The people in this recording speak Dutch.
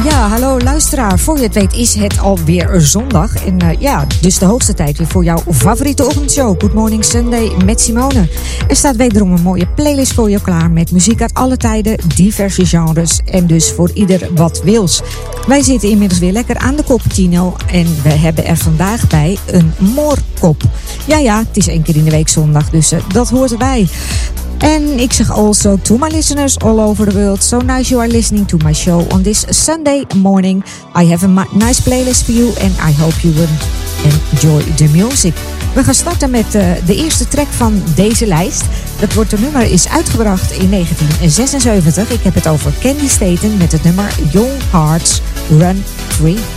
Ja, hallo luisteraar. Voor je het weet is het alweer zondag. En dus de hoogste tijd weer voor jouw favoriete ochtendshow. Good Morning Sunday met Simone. Er staat wederom een mooie playlist voor je klaar met muziek uit alle tijden, diverse genres en dus voor ieder wat wils. Wij zitten inmiddels weer lekker aan de kop, Tino. En we hebben er vandaag bij een moorkop. Ja, het is 1 keer in de week zondag, dus dat hoort erbij. And ik zeg also to my listeners all over the world, so nice you are listening to my show on this Sunday morning. I have a nice playlist for you and I hope you will enjoy the music. We gaan starten met de eerste track van deze lijst. Dat nummer is uitgebracht in 1976. Ik heb het over Candy Staten met het nummer Young Hearts Run Free.